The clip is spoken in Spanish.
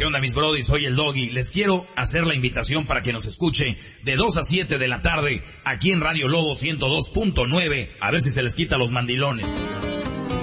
¿Qué onda, mis brodis? Soy el Doggy. Les quiero hacer la invitación para que nos escuche de 2 a 7 de la tarde aquí en Radio Lobo 102.9. A ver si se les quita los mandilones.